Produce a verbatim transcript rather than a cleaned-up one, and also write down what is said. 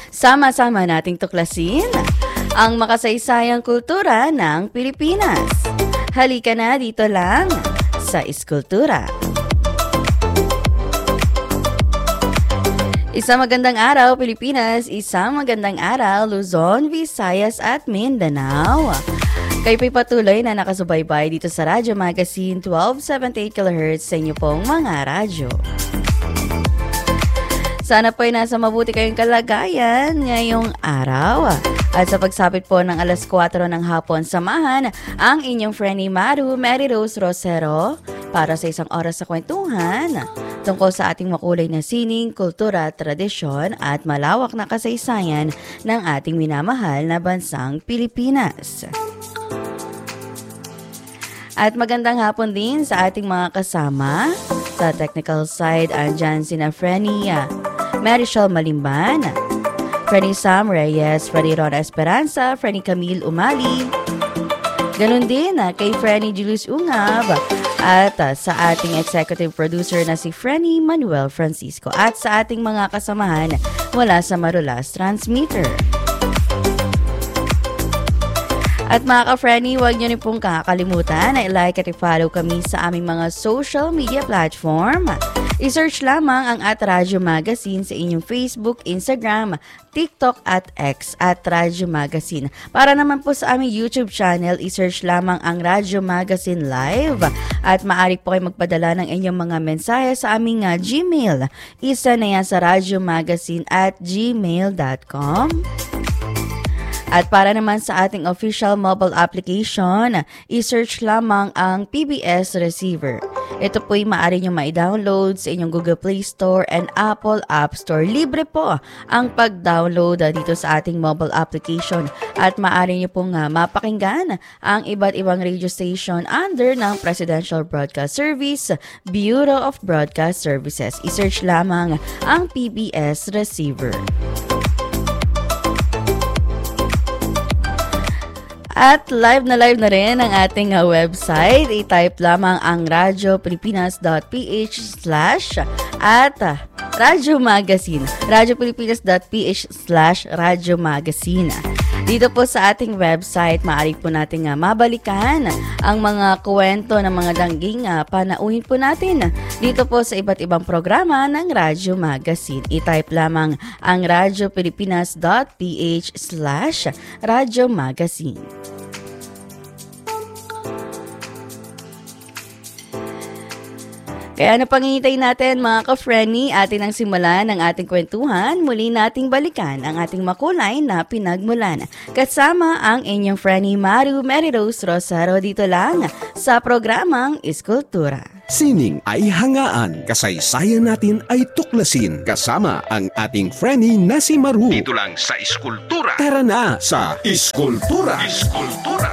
Sama-sama nating tuklasin ang makasaysayang kultura ng Pilipinas. Halika na dito lang sa Iskultura. Isang magandang araw, Pilipinas. Isang magandang araw, Luzon, Visayas at Mindanao. Kayo po'y patuloy na nakasubaybay dito sa Radyo Magazine twelve seventy-eight kilohertz sa inyo pong mga radyo. Sana po'y nasa mabuti kayong kalagayan ngayong araw. At sa pagsapit po ng alas kwatro ng hapon, samahan ang inyong friendly Maru, Mary Rose Rosero para sa isang oras sa kwentuhan tungkol sa ating makulay na sining, kultura, tradisyon at malawak na kasaysayan ng ating minamahal na bansang Pilipinas. At magandang hapon din sa ating mga kasama. Sa technical side, andyan sina Frenny Marichel Malimban, Frenny Sam Reyes, Frenny Ron Esperanza, Frenny Camille Umali. Ganun din kay Frenny Julius Ungab. At uh, sa ating executive producer na si Frenny Manuel Francisco. At sa ating mga kasamahan mula sa Marulas Transmitter. At mga ka-Frenny, huwag nyo rin pong kakalimutan na i-like at i-follow kami sa aming mga social media platform. I-search lamang ang at Radyo Magazine sa inyong Facebook, Instagram, TikTok at X at Radyo Magazine. Para naman po sa aming YouTube channel, i-search lamang ang Radyo Magazine Live. At maaari po kayo magpadala ng inyong mga mensahe sa aming uh, Gmail. Isa na yan sa radyomagazine at gmail dot com. At para naman sa ating official mobile application, i-search lamang ang P B S Receiver. Ito po'y maaari nyo ma-download sa inyong Google Play Store and Apple App Store. Libre po ang pag-download dito sa ating mobile application. At maaari nyo pong uh, mapakinggan ang iba't ibang radio station under ng Presidential Broadcast Service, Bureau of Broadcast Services. I-search lamang ang P B S Receiver. At live na live na rin ang ating uh, website. I-type lamang ang radyopilipinas.ph slash at uh, Radyo Magazine. radyopilipinas.ph slash Radyo Magazine. Dito po sa ating website, maaari po natin uh, mabalikan ang mga kwento ng mga dangging uh, panauhin po natin dito po sa iba't ibang programa ng Radyo Magazine. I-type lamang ang radyopilipinas.ph slash Radyo Magazine. Kaya ano pang hinihintay natin mga ka-Frenny, atin ang simulan ng ating kwentuhan, muli nating balikan ang ating makulay na pinagmulan. Kasama ang inyong Frenny Maru, Mary Rose Rosero dito lang sa programang Iskultura. Sining ay hangaan, kasaysayan natin ay tuklasin. Kasama ang ating Frenny na si Maru. Dito lang sa Iskultura. Tara na sa Iskultura. Iskultura.